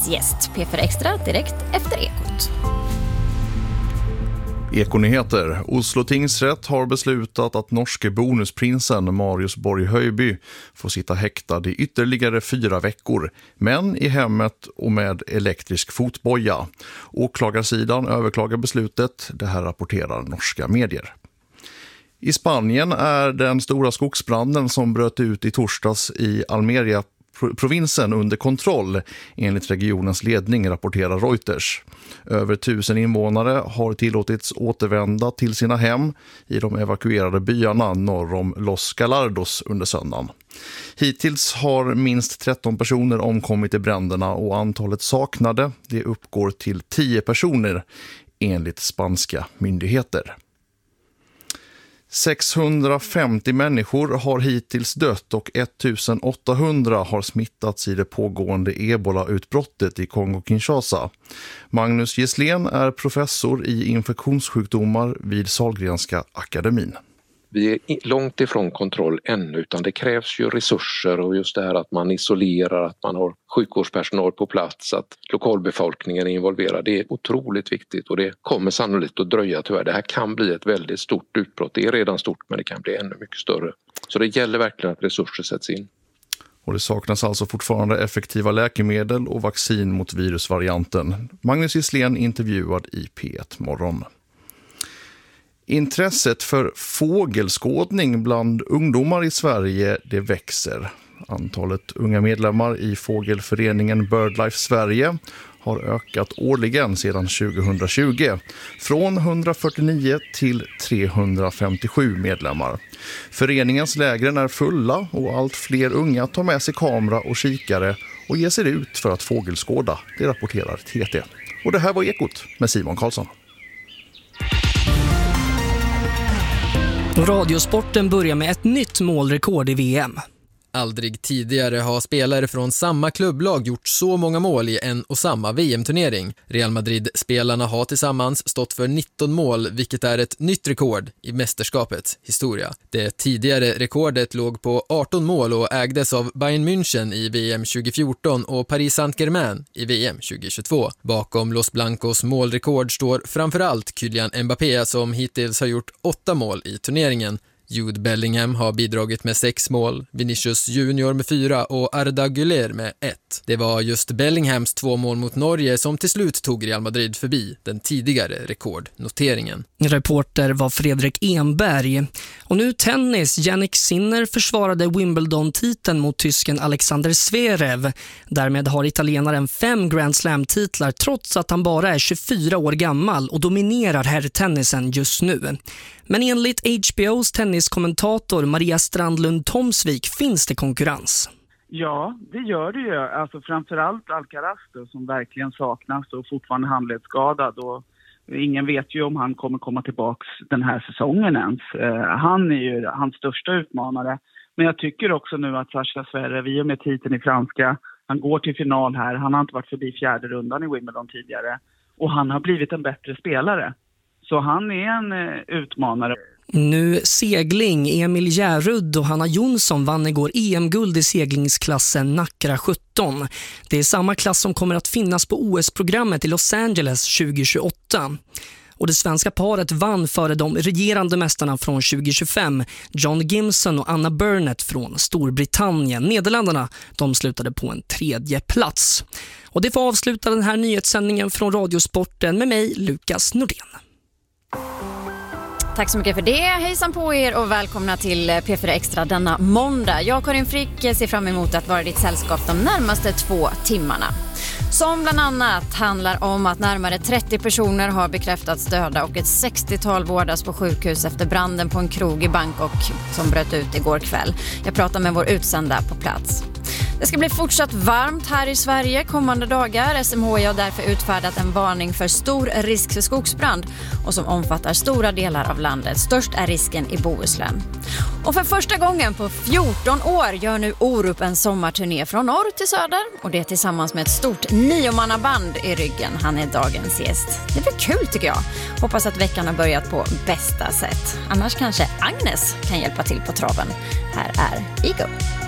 dagens gäst. P4 Extra direkt efter Ekot. Ekonyheter. Oslo tingsrätt har beslutat att norske bonusprinsen Marius Borg Høiby får sitta häktad i ytterligare 4 veckor, men i hemmet och med elektrisk fotboja. Åklagarsidan överklagar beslutet, det här rapporterar norska medier. I Spanien är den stora skogsbranden som bröt ut i torsdags i Almeria-provinsen under kontroll, enligt regionens ledning, rapporterar Reuters. Över 1000 invånare har tillåtits återvända till sina hem i de evakuerade byarna norr om Los Galardos under söndagen. Hittills har minst 13 personer omkommit i bränderna och antalet saknade det uppgår till 10 personer enligt spanska myndigheter. 650 människor har hittills dött och 1800 har smittats i det pågående Ebola-utbrottet i Kongo-Kinshasa. Magnus Gisslén är professor i infektionssjukdomar vid Sahlgrenska akademin. Vi är långt ifrån kontroll ännu, utan det krävs ju resurser och just det här att man isolerar, att man har sjukvårdspersonal på plats, att lokalbefolkningen är involverad. Det är otroligt viktigt och det kommer sannolikt att dröja tyvärr. Det här kan bli ett väldigt stort utbrott. Det är redan stort, men det kan bli ännu mycket större. Så det gäller verkligen att resurser sätts in. Och det saknas alltså fortfarande effektiva läkemedel och vaccin mot virusvarianten. Magnus Gisslén intervjuad i P1 Morgon. Intresset för fågelskådning bland ungdomar i Sverige, det växer. Antalet unga medlemmar i fågelföreningen BirdLife Sverige har ökat årligen sedan 2020. Från 149 till 357 medlemmar. Föreningens lägren är fulla och allt fler unga tar med sig kamera och kikare och ger sig ut för att fågelskåda, det rapporterar TT. Och det här var Ekot med Simon Karlsson. Radiosporten börjar med ett nytt målrekord i VM. Aldrig tidigare har spelare från samma klubblag gjort så många mål i en och samma VM-turnering. Real Madrid-spelarna har tillsammans stått för 19 mål, vilket är ett nytt rekord i mästerskapets historia. Det tidigare rekordet låg på 18 mål och ägdes av Bayern München i VM 2014 och Paris Saint-Germain i VM 2022. Bakom Los Blancos målrekord står framförallt Kylian Mbappé som hittills har gjort 8 mål i turneringen. Jude Bellingham har bidragit med 6 mål, Vinicius Junior med 4 och Arda Güler med 1. Det var just Bellinghams 2 mål mot Norge som till slut tog Real Madrid förbi den tidigare rekordnoteringen. Reporter var Fredrik Enberg. Och nu tennis. Jannik Sinner försvarade Wimbledon-titeln mot tysken Alexander Zverev. Därmed har italienaren 5 Grand Slam-titlar trots att han bara är 24 år gammal och dominerar herrtennisen just nu. Men enligt HBOs tenniskommentator Maria Strandlund Tomsvik finns det konkurrens. Ja, det gör det ju. Alltså framförallt Alcaraz då, som verkligen saknas och fortfarande handledsskadad. Och ingen vet ju om han kommer komma tillbaks den här säsongen ens. Han är ju hans största utmanare. Men jag tycker också nu att Sascha Zverev i och med titeln i franska, han går till final här. Han har inte varit förbi 4:e rundan i Wimbledon tidigare. Och han har blivit en bättre spelare. Så han är en utmanare. Nu segling. Emil Järrud och Hanna Jonsson vann igår EM-guld i seglingsklassen Nacra 17. Det är samma klass som kommer att finnas på OS-programmet i Los Angeles 2028. Och det svenska paret vann före de regerande mästarna från 2025, John Gimson och Anna Burnett från Storbritannien. Nederländerna, de slutade på en 3:e plats. Och det får avsluta den här nyhetssändningen från Radiosporten med mig, Lukas Nordén. Tack så mycket för det. Hejsan på er och välkomna till P4 Extra denna måndag. Jag, Karin Frick, ser fram emot att vara ditt sällskap de närmaste 2 timmarna. Som bland annat handlar om att närmare 30 personer har bekräftats döda och ett 60-tal vårdas på sjukhus efter branden på en krog i Bangkok som bröt ut igår kväll. Jag pratar med vår utsända på plats. Det ska bli fortsatt varmt här i Sverige kommande dagar. SMHI har därför utfärdat en varning för stor risk för skogsbrand och som omfattar stora delar av landet. Störst är risken i Bohuslän. Och för första gången på 14 år gör nu Orup en sommarturné från norr till söder. Och det tillsammans med ett stort 9-mannaband i ryggen. Han är dagens gäst. Det blir kul tycker jag. Hoppas att veckan har börjat på bästa sätt. Annars kanske Agnes kan hjälpa till på traven. Här är Ego.